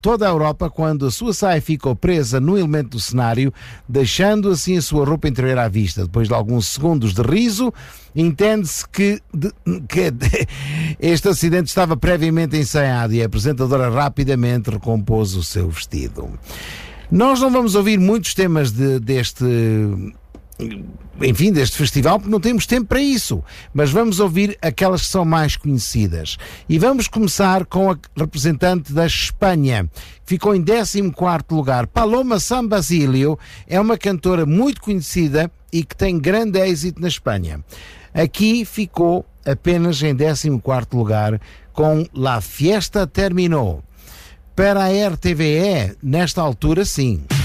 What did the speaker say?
toda a Europa quando a sua saia ficou presa no elemento do cenário, deixando assim a sua roupa interior à vista. Depois de alguns segundos de riso, entende-se que este acidente estava previamente ensaiado e a apresentadora rapidamente recompôs o seu vestido. Nós não vamos ouvir muitos temas deste festival, porque não temos tempo para isso, mas vamos ouvir aquelas que são mais conhecidas. E vamos começar com a representante da Espanha, que ficou em 14º lugar. Paloma San Basilio é uma cantora muito conhecida e que tem grande êxito na Espanha. Aqui ficou apenas em 14º lugar com La Fiesta Terminó. Para a RTVE, nesta altura, sim.